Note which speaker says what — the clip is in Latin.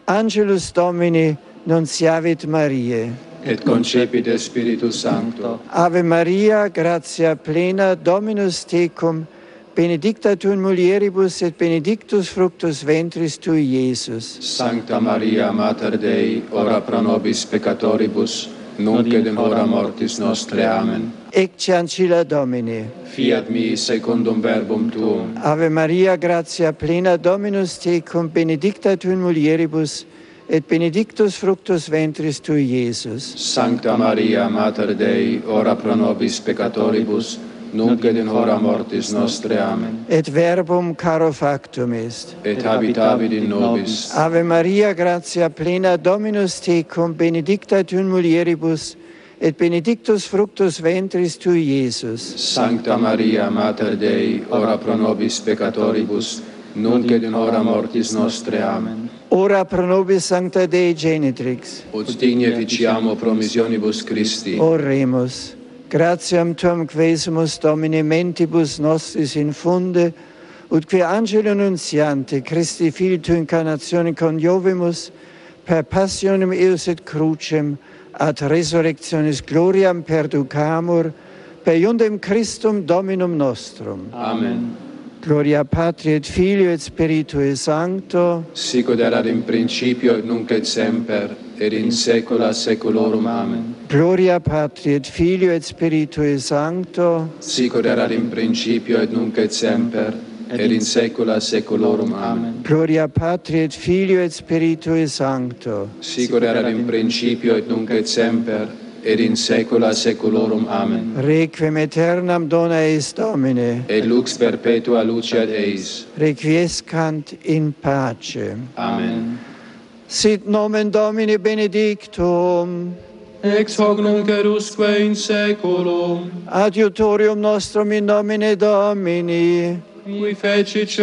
Speaker 1: Angelus Domini, nunciavit Mariae.
Speaker 2: Et concepit Spiritus Sancto.
Speaker 1: Ave Maria, gratia plena, Dominus tecum, benedicta tu in mulieribus et benedictus fructus ventris tui, Iesus.
Speaker 2: Sancta Maria, Mater Dei, ora pro nobis peccatoribus, nunc et in hora mortis nostre. Amen.
Speaker 1: Ecce ancilla Domini.
Speaker 2: Fiat mi secundum verbum tuum.
Speaker 1: Ave Maria, gratia plena, Dominus tecum, benedicta tu in mulieribus, et benedictus fructus ventris tui, Iesus.
Speaker 2: Sancta Maria, Mater Dei, ora pro nobis peccatoribus, nunc et in hora mortis nostre. Amen.
Speaker 1: Et verbum caro factum est.
Speaker 2: Et habitavit in nobis.
Speaker 1: Ave Maria, gratia plena, Dominus tecum, benedicta tu in mulieribus, et benedictus fructus ventris tui, Iesus.
Speaker 2: Sancta Maria, Mater Dei, ora pro nobis peccatoribus, nunc et in hora mortis nostre. Amen.
Speaker 1: Ora pro nobis Sancta Dei Genitrix.
Speaker 2: Ut digne ficiamo promissionibus Christi.
Speaker 1: Oremus. Gratiam tuam quesumus Domine mentibus nostris infunde, ut que angelo nuntiante Christi Filii tu incarnatione coniovimus, per passionem eius et crucem, ad resurrectionis gloriam perducamur, per iundem Christum Dominum nostrum.
Speaker 2: Amen.
Speaker 1: Gloria Patri et Filio et Spiritui Sancto.
Speaker 2: Sic ut erat in principio et nunc et semper, et in saecula saeculorum. Amen.
Speaker 1: Gloria Patri et Filio et Spiritui Sancto.
Speaker 2: Sic ut erat in principio et nunc et semper, et in saecula saeculorum. Amen.
Speaker 1: Gloria Patri et Filio et Spiritui Sancto.
Speaker 2: Sic ut erat in principio et nunc et semper, et in saecula saeculorum. Amen.
Speaker 1: Requiem aeternam dona eis Domine.
Speaker 2: Et lux perpetua luceat eis.
Speaker 1: Requiescant in pace.
Speaker 2: Amen.
Speaker 1: Sit nomen Domini benedictum.
Speaker 2: Ex hoc nunc erusque in saeculum.
Speaker 1: Adiutorium nostrum in nomine Domini.
Speaker 2: Qui fecit